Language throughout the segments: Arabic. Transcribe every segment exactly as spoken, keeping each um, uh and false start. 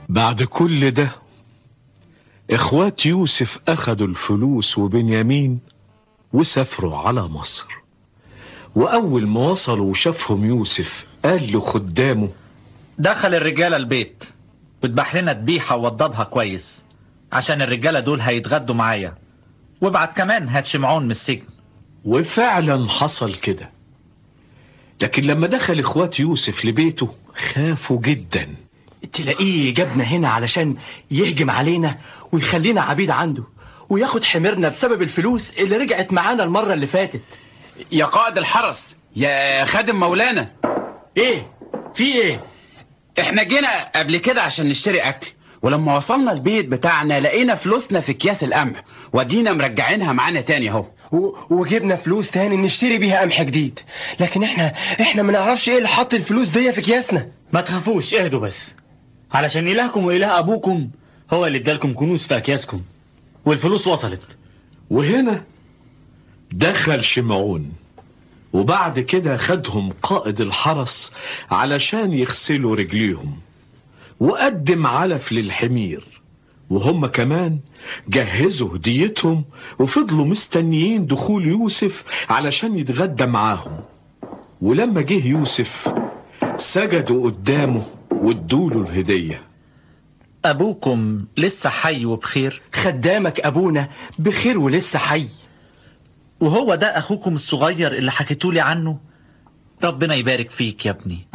بعد كل ده اخوات يوسف اخدوا الفلوس وبنيامين وسافروا على مصر. واول ما وصلوا وشافهم يوسف قال له خدامه: دخل الرجالة البيت وذبح لنا ذبيحة ووضبها كويس عشان الرجالة دول هيتغدوا معايا، وابعت كمان هات شمعون من السجن. وفعلا حصل كده. لكن لما دخل اخوات يوسف لبيته خافوا جدا. تلاقيه جابنا هنا علشان يهجم علينا ويخلينا عبيد عنده وياخد حميرنا بسبب الفلوس اللي رجعت معانا المرة اللي فاتت. يا قائد الحرس، يا خادم مولانا، ايه في ايه؟ احنا جينا قبل كده عشان نشتري اكل، ولما وصلنا البيت بتاعنا لقينا فلوسنا في اكياس القمح ودينا مرجعينها معانا تاني اهو. وجبنا فلوس تاني نشتري بيها قمح جديد، لكن احنا احنا ما نعرفش ايه اللي حط الفلوس دي في اكياسنا. ما تخافوش، اهدوا بس، علشان إلهكم وإله أبوكم هو اللي ادالكم كنوز في أكياسكم والفلوس وصلت. وهنا دخل شمعون، وبعد كده خدهم قائد الحرس علشان يغسلوا رجليهم، وقدم علف للحمير، وهم كمان جهزوا هديتهم وفضلوا مستنيين دخول يوسف علشان يتغدى معاهم. ولما جه يوسف سجدوا قدامه وادوله الهدية. أبوكم لسه حي وبخير؟ خدامك أبونا بخير ولسه حي. وهو ده أخوكم الصغير اللي حكيتولي عنه؟ ربنا يبارك فيك يا ابني.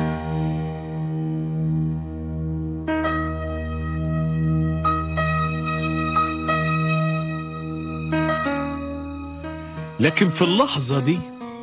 لكن في اللحظة دي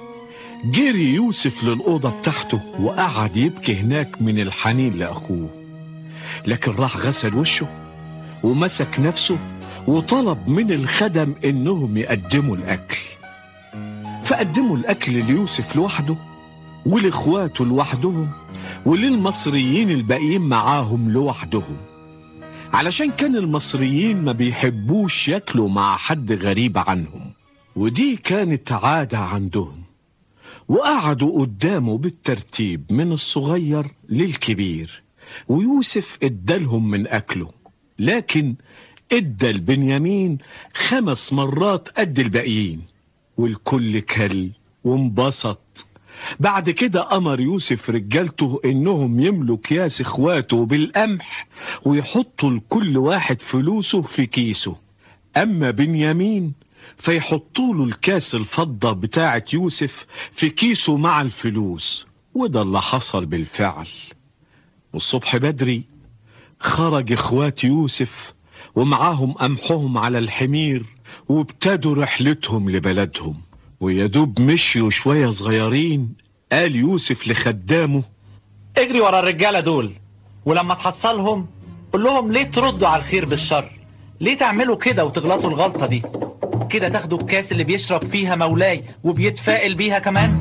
جري يوسف للأوضة بتاعته وقعد يبكي هناك من الحنين لأخوه. لكن راح غسل وشه ومسك نفسه وطلب من الخدم إنهم يقدموا الأكل. فقدموا الأكل ليوسف لوحده ولإخواته لوحدهم وللمصريين الباقيين معاهم لوحدهم، علشان كان المصريين ما بيحبوش ياكلوا مع حد غريب عنهم، ودي كانت عادة عندهم. وقعدوا قدامه بالترتيب من الصغير للكبير، ويوسف ادالهم من أكله، لكن ادى البنيامين خمس مرات قد الباقيين، والكل كل وانبسط. بعد كده أمر يوسف رجالته إنهم يملوا أكياس إخواته بالقمح ويحطوا لكل واحد فلوسه في كيسه، أما بنيامين فيحطوا له الكاس الفضة بتاعة يوسف في كيسه مع الفلوس. وده اللي حصل بالفعل. والصبح بدري خرج إخوات يوسف ومعاهم قمحهم على الحمير وابتدوا رحلتهم لبلدهم. ويدوب مشيوا شوية صغيرين قال يوسف لخدامه: اجري ورا الرجالة دول، ولما تحصلهم قول لهم ليه تردوا على الخير بالشر، ليه تعملوا كده وتغلطوا الغلطة دي كده، تاخدوا الكاس اللي بيشرب فيها مولاي وبيتفائل بيها كمان.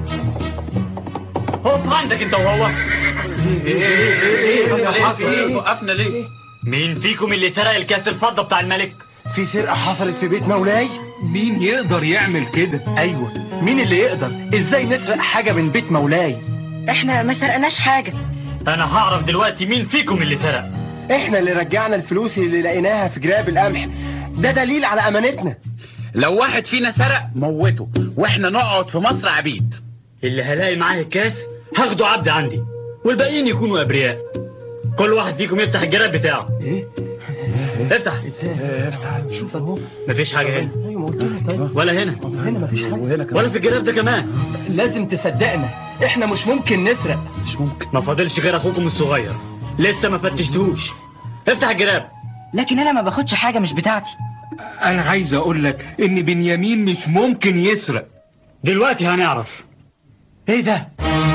هو عندك انت وهو ايه ايه ايه ايه حصل؟ وقفنا ليه؟ مين فيكم اللي سرق الكاس الفضة بتاع الملك؟ في سرقة حصلت في بيت مولاي؟ مين يقدر يعمل كده؟ ايوه، مين اللي يقدر؟ ازاي نسرق حاجة من بيت مولاي؟ احنا ما سرقناش حاجة. انا هعرف دلوقتي مين فيكم اللي سرق. احنا اللي رجعنا الفلوس اللي لقيناها في جراب القمح، ده دليل على امانتنا. لو واحد فينا سرق موته واحنا نقعد في مصر عبيد. اللي هلاقي معاه الكاس هاخده عبد عندي، والباقيين يكونوا ابرياء. كل واحد فيكم يفتح الجراب بتاعه. ايه؟ افتح. افتح. شوف اهو مفيش حاجة هنا. ايوه ما قلت لك. ولا هنا. هنا مفيش حاجة. ولا في الجراب ده كمان. لازم تصدقنا، احنا مش ممكن نسرق. مش ممكن. ما فاضلش غير اخوكم الصغير لسه ما فتشتهوش. افتح الجراب. لكن انا ما باخدش حاجة مش بتاعتي. انا عايز اقول لك ان بنيامين مش ممكن يسرق. دلوقتي هنعرف. ايه ده؟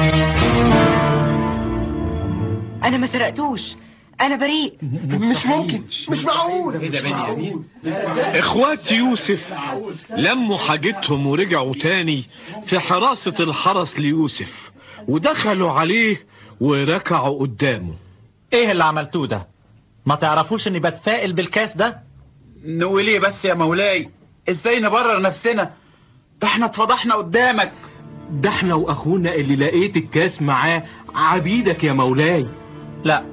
انا ما سرقتوش، انا بريء. مش ممكن، مش معقول. ايه ده بنيامين؟ إخوات يوسف لموا حاجتهم ورجعوا تاني في حراسة الحرس ليوسف، ودخلوا عليه وركعوا قدامه. ايه اللي عملتوه ده؟ ما تعرفوش اني بتفائل بالكاس ده؟ نقول ايه بس يا مولاي؟ ازاي نبرر نفسنا؟ ده احنا اتفضحنا قدامك. ده احنا واخونا اللي لقيت الكاس معاه عبيدك يا مولاي. لا،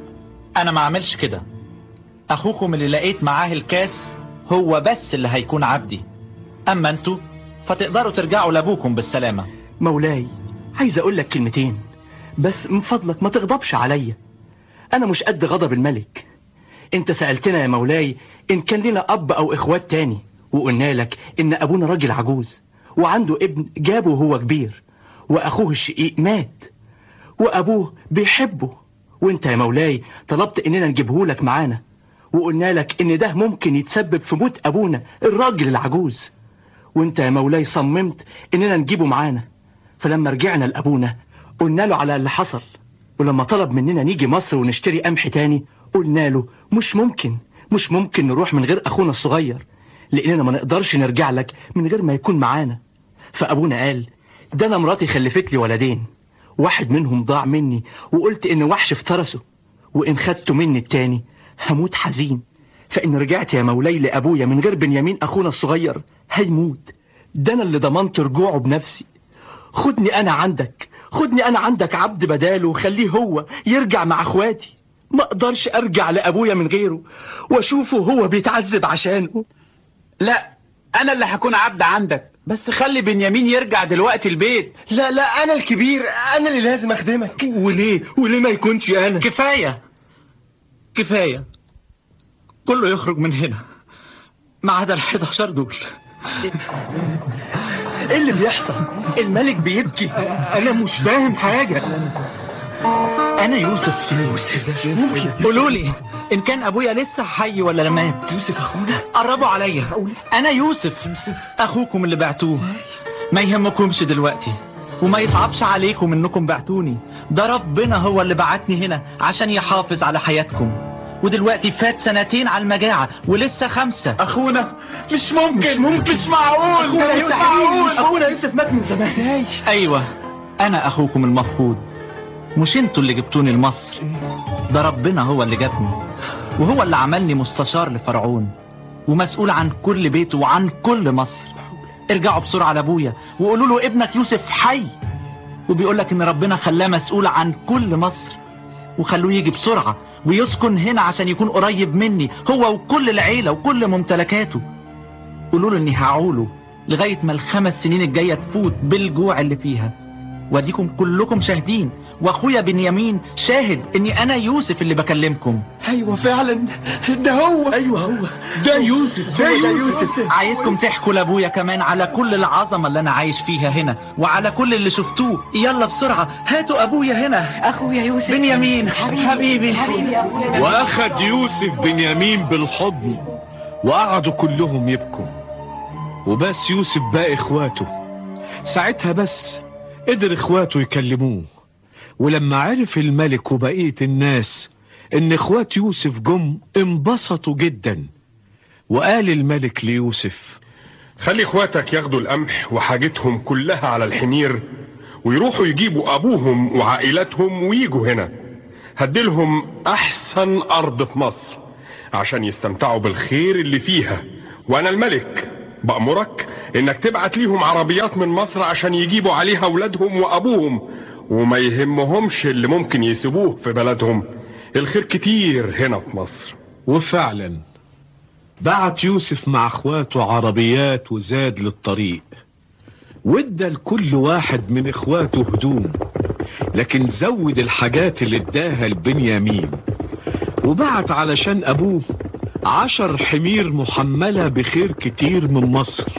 انا ما اعملش كده. اخوكم اللي لقيت معاه الكاس هو بس اللي هيكون عبدي، اما انتوا فتقدروا ترجعوا لابوكم بالسلامة. مولاي، عايز اقول لك كلمتين، بس من فضلك ما تغضبش عليا. انا مش قد غضب الملك. انت سألتنا يا مولاي ان كان لنا اب او اخوات تاني، وقلنا لك ان ابونا راجل عجوز وعنده ابن جابه وهو كبير، واخوه الشقيق مات وابوه بيحبه، وانت يا مولاي طلبت اننا نجيبه لك معانا، وقلنا لك ان ده ممكن يتسبب في موت ابونا الراجل العجوز، وانت يا مولاي صممت اننا نجيبه معانا. فلما رجعنا لابونا قلنا له على اللي حصل، ولما طلب مننا نيجي مصر ونشتري قمح تاني قلنا له مش ممكن مش ممكن نروح من غير اخونا الصغير، لاننا ما نقدرش نرجع لك من غير ما يكون معانا. فابونا قال ده انا مراتي خلفت لي ولدين، واحد منهم ضاع مني وقلت ان وحش افترسه، وان خدته مني التاني هموت حزين، فان رجعت يا مولاي لابويا من غير بنيامين اخونا الصغير هيموت. ده انا اللي ضمنت رجوعه بنفسي. خدني انا عندك، خدني انا عندك عبد بداله، وخليه هو يرجع مع اخواتي. ما اقدرش ارجع لابويا من غيره واشوفه هو بيتعذب عشانه. لا، انا اللي هكون عبد عندك، بس خلي بنيامين يرجع دلوقتي البيت. لا لا، انا الكبير، انا اللي لازم اخدمك. وليه وليه ما يكونش انا؟ كفاية كفاية، كله يخرج من هنا ما عدا الحداشر دول. ايه اللي بيحصل؟ الملك بيبكي. انا مش فاهم حاجة. انا يوسف. يوسف ممكن قولوا لي ان كان ابويا لسه حي ولا مات. يوسف اخونا؟ قربوا عليا، انا يوسف اخوكم اللي بعتوه. ما يهمكمش دلوقتي وما يصعبش عليكم انكم بعتوني، ده ربنا هو اللي بعتني هنا عشان يحافظ على حياتكم. ودلوقتي فات سنتين على المجاعة ولسه خمسة. اخونا مش ممكن مش ممكن مش معقول اخونا مش يوسف معقول. اخونا يوسف مات من زمان. ازاي؟ ايوه انا اخوكم المفقود، مش انتوا اللي جبتوني لمصر، ده ربنا هو اللي جابني، وهو اللي عملني مستشار لفرعون ومسؤول عن كل بيته وعن كل مصر. ارجعوا بسرعة لابويا وقولوا له ابنك يوسف حي، وبيقولك ان ربنا خلاه مسؤول عن كل مصر، وخلوه يجي بسرعة ويسكن هنا عشان يكون قريب مني هو وكل العيلة وكل ممتلكاته. قولوا له اني هعوله لغاية ما الخمس سنين الجاية تفوت بالجوع اللي فيها، واديكم كلكم شاهدين، واخويا بنيامين شاهد اني انا يوسف اللي بكلمكم. ايوه فعلا ده هو. ايوه هو ده يوسف ده يوسف. عايزكم تحكوا لابويا كمان على كل العظمة اللي انا عايش فيها هنا وعلى كل اللي شفتوه. يلا بسرعة هاتوا ابويا هنا. اخويا يوسف بنيامين حبيبي حبيبي, حبيبي أخويا. واخد يوسف بنيامين بالحضن وقعدوا كلهم يبكوا، وبس يوسف باقي اخواته. ساعتها بس قدر اخواته يكلموه، ولما عرف الملك وبقية الناس ان اخوات يوسف جم انبسطوا جدا. وقال الملك ليوسف خلي اخواتك ياخدوا القمح وحاجتهم كلها على الحمير ويروحوا يجيبوا ابوهم وعائلتهم ويجوا هنا. هديلهم احسن ارض في مصر عشان يستمتعوا بالخير اللي فيها، وانا الملك بأمرك انك تبعت ليهم عربيات من مصر عشان يجيبوا عليها اولادهم وابوهم، وما يهمهمش اللي ممكن يسيبوه في بلدهم. الخير كتير هنا في مصر. وفعلا بعت يوسف مع اخواته عربيات وزاد للطريق، وادى لكل واحد من اخواته هدوم، لكن زود الحاجات اللي اداها لبنيامين. وبعت علشان ابوه عشر حمير محملة بخير كتير من مصر،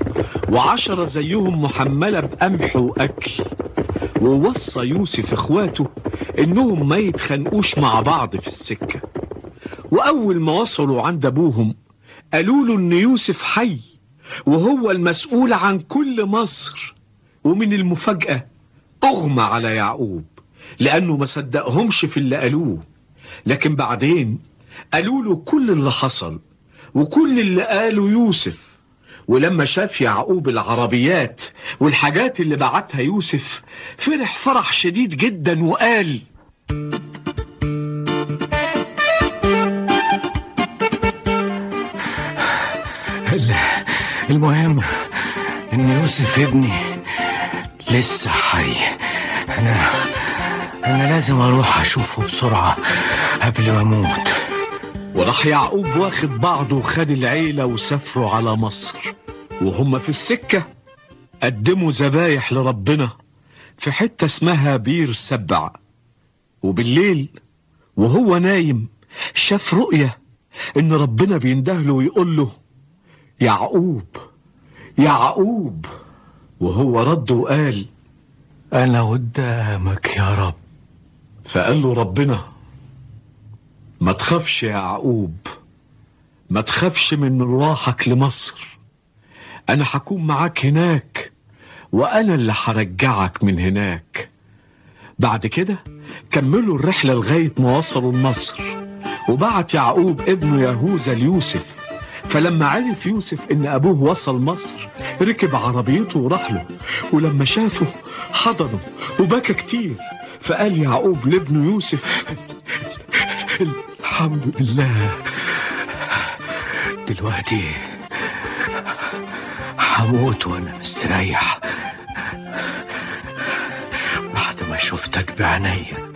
وعشرة زيهم محملة بقمح وأكل. ووصى يوسف اخواته انهم ما يتخانقوش مع بعض في السكة. واول ما وصلوا عند ابوهم قالوا له ان يوسف حي وهو المسؤول عن كل مصر. ومن المفاجأة اغمى على يعقوب لانه ما صدقهمش في اللي قالوه، لكن بعدين قالوا له كل اللي حصل وكل اللي قاله يوسف. ولما شاف يعقوب العربيات والحاجات اللي بعتها يوسف فرح فرح شديد جدا وقال المهم ان يوسف ابني لسه حي. انا أنا لازم أروح أشوفه بسرعة قبل ما أموت. وراح يعقوب واخد بعضه وخد العيلة وسافروا على مصر. وهم في السكة قدموا ذبايح لربنا في حتة اسمها بير سبع. وبالليل وهو نايم شاف رؤية ان ربنا بيندهله ويقول له يعقوب يعقوب. وهو رد وقال أنا قدامك يا رب. فقال له ربنا ما تخافش يا يعقوب، ما تخافش من رواحك لمصر، انا هكون معاك هناك وانا اللي هرجعك من هناك. بعد كده كملوا الرحلة لغاية ما وصلوا لمصر. وبعت يعقوب ابنه يهوذا ليوسف. فلما عرف يوسف ان ابوه وصل مصر ركب عربيته وراح له. ولما شافه حضنه وبكى كتير. فقال يعقوب لابنه يوسف الحمد لله، دلوقتي هموت وانا مستريح بعد ما شفتك بعينيا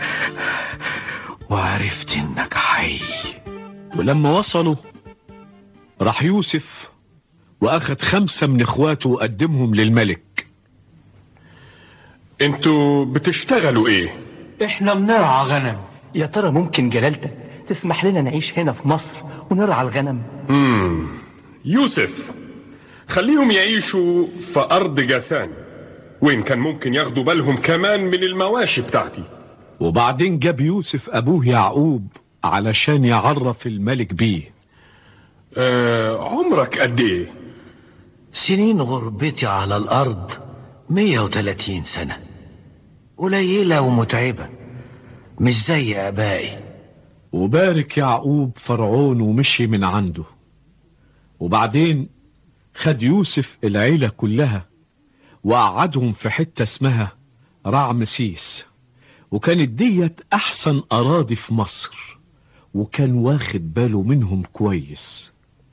وعرفت انك حي. ولما وصلوا راح يوسف واخد خمسة من اخواته وقدمهم للملك. انتوا بتشتغلوا ايه؟ احنا بنرعى غنم. يا ترى ممكن جلالتك تسمح لنا نعيش هنا في مصر ونرعى الغنم؟ امم يوسف خليهم يعيشوا في ارض جاسان، وين كان ممكن ياخدوا بالهم كمان من المواشي بتاعتي. وبعدين جاب يوسف ابوه يعقوب علشان يعرف الملك بيه. آه عمرك قد ايه؟ سنين غربتي على الارض مية وتلاتين سنة، قليلة ومتعبة مش زي ابائي. وبارك يعقوب فرعون ومشي من عنده. وبعدين خد يوسف العيلة كلها وقعدهم في حتة اسمها رعمسيس. وكانت ديت احسن اراضي في مصر، وكان واخد باله منهم كويس.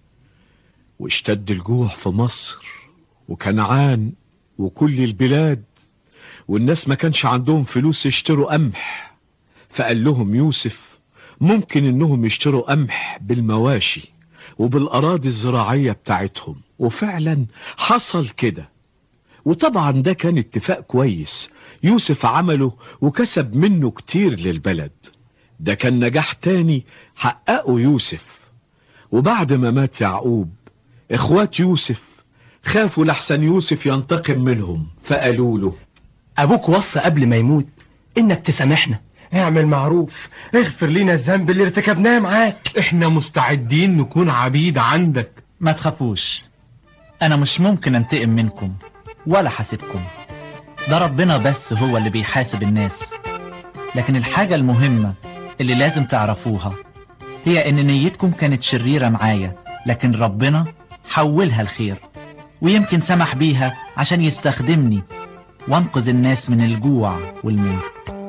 واشتد الجوع في مصر وكنعان وكل البلاد، والناس ما كانش عندهم فلوس يشتروا قمح. فقال لهم يوسف ممكن انهم يشتروا قمح بالمواشي وبالاراضي الزراعية بتاعتهم. وفعلا حصل كده. وطبعا ده كان اتفاق كويس يوسف عمله وكسب منه كتير للبلد. ده كان نجاح تاني حققه يوسف. وبعد ما مات يعقوب اخوات يوسف خافوا لحسن يوسف ينتقم منهم. فقالوا له ابوك وصى قبل ما يموت انك تسامحنا. اعمل معروف، اغفر لنا الذنب اللي ارتكبناه معاك. احنا مستعدين نكون عبيد عندك. ما تخافوش، انا مش ممكن انتقم منكم ولا حاسبكم. ده ربنا بس هو اللي بيحاسب الناس. لكن الحاجة المهمة اللي لازم تعرفوها هي ان نيتكم كانت شريرة معايا، لكن ربنا حولها الخير، ويمكن سمح بيها عشان يستخدمني وانقذ الناس من الجوع والموت.